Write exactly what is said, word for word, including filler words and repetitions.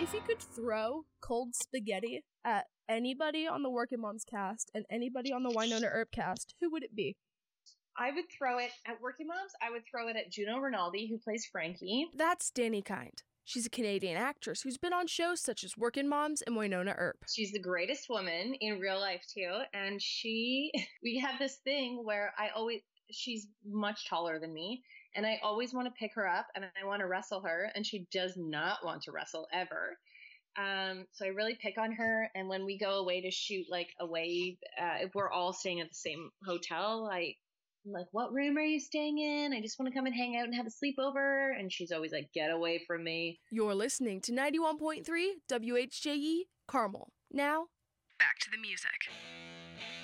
If you could throw cold spaghetti at anybody on the Working Moms cast and anybody on the Wynonna Earp cast, who would it be? I would throw it at Working Moms. I would throw it at Juno Rinaldi, who plays Frankie. That's Danny Kind. She's a Canadian actress who's been on shows such as Working Moms and Wynonna Earp. She's the greatest woman in real life, too. And she, we have this thing where I always, she's much taller than me. And I always want to pick her up and I want to wrestle her. And she does not want to wrestle ever. Um, so I really pick on her. And when we go away to shoot, like away, uh, if we're all staying at the same hotel, I, I'm like, what room are you staying in? I just want to come and hang out and have a sleepover. And she's always like, get away from me. You're listening to ninety-one point three W H J E Carmel. Now, back to the music.